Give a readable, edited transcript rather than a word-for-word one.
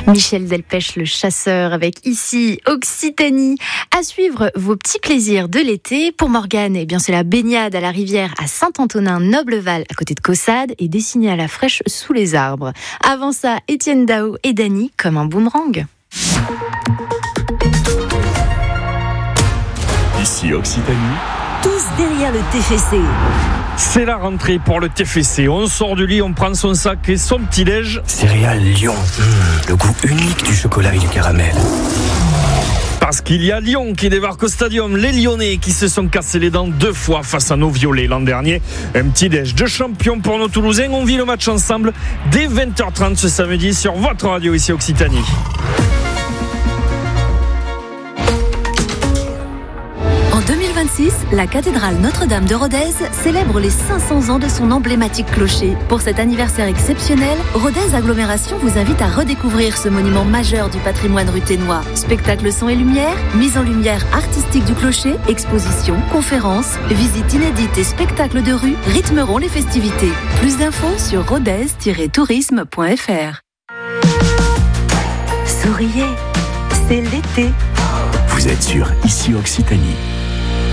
Michel Delpech, le chasseur, avec ici Occitanie. À suivre vos petits plaisirs de l'été. Pour Morgane, eh bien, c'est la baignade à la rivière à Saint-Antonin-Nobleval, à côté de Caussade, et dessinée à la fraîche sous les arbres. Avant ça, Étienne Dao et Dany comme un boomerang. Ici Occitanie. Tous derrière le TFC. C'est la rentrée pour le TFC. On sort du lit, on prend son sac et son petit-déj. Céréales Lyon. Le goût unique du chocolat et du caramel. Parce qu'il y a Lyon qui débarque au stadium. Les Lyonnais qui se sont cassés les dents 2 fois face à nos violets l'an dernier. Un petit-déj de champion pour nos Toulousains. On vit le match ensemble dès 20h30 ce samedi sur votre radio ici Occitanie. En 2026, la cathédrale Notre-Dame de Rodez célèbre les 500 ans de son emblématique clocher. Pour cet anniversaire exceptionnel, Rodez Agglomération vous invite à redécouvrir ce monument majeur du patrimoine ruthénois. Spectacle son et lumière, mise en lumière artistique du clocher, expositions, conférences, visites inédites et spectacles de rue rythmeront les festivités. Plus d'infos sur rodez-tourisme.fr. Souriez, c'est l'été. Vous êtes sur Ici Occitanie.